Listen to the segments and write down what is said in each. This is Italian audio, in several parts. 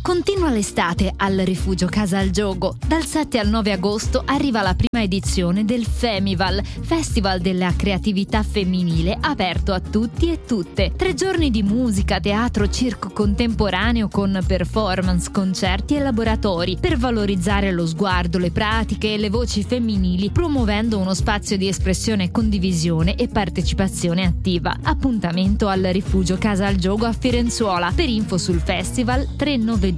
Continua l'estate al Rifugio Casa al Giogo. Dal 7 al 9 agosto arriva la prima edizione del Femival, Festival della creatività femminile aperto a tutti e tutte. 3 giorni di musica, teatro, circo contemporaneo con performance, concerti e laboratori per valorizzare lo sguardo, le pratiche e le voci femminili, promuovendo uno spazio di espressione, condivisione e partecipazione attiva. Appuntamento al Rifugio Casa al Giogo a Firenzuola. Per info sul festival 392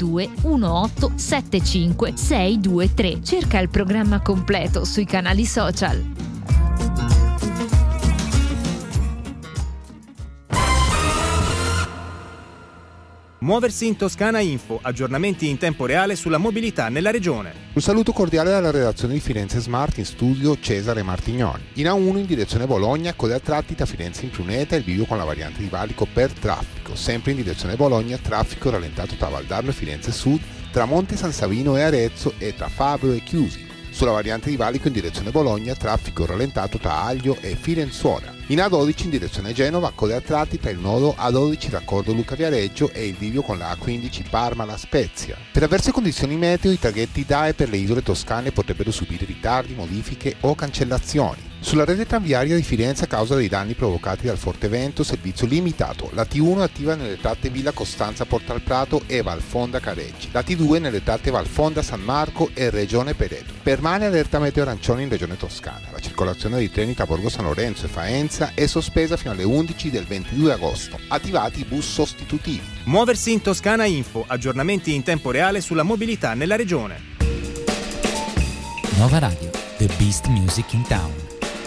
1875 623. Cerca il programma completo sui canali social. Muoversi in Toscana Info, aggiornamenti in tempo reale sulla mobilità nella regione. Un saluto cordiale dalla redazione di Firenze Smart, in studio Cesare Martignoni. In A1 in direzione Bologna, code a tratti da Firenze in Pruneta, il bivio con la variante di valico per traffico. Sempre in direzione Bologna, traffico rallentato tra Valdarno e Firenze Sud, tra Monte San Savino e Arezzo e tra Fabro e Chiusi. Sulla variante di valico in direzione Bologna, traffico rallentato tra Aglio e Firenzuola. In A12 in direzione Genova, code a tratti tra il nodo A12 raccordo Luca Viareggio e il bivio con la A15 Parma La Spezia. Per avverse condizioni meteo, i traghetti DAE per le isole toscane potrebbero subire ritardi, modifiche o cancellazioni. Sulla rete tranviaria di Firenze, a causa dei danni provocati dal forte vento, servizio limitato. La T1 è attiva nelle tratte Villa Costanza Porta al Prato e Valfonda Careggi. La T2 nelle tratte Valfonda San Marco e Regione Pereto. Permane allerta meteo arancione in Regione Toscana. La circolazione dei treni tra Borgo San Lorenzo e Faenza è sospesa fino alle 11 del 22 agosto. Attivati i bus sostitutivi. Muoversi in Toscana Info, aggiornamenti in tempo reale sulla mobilità nella regione. Nova Radio, the best music in town.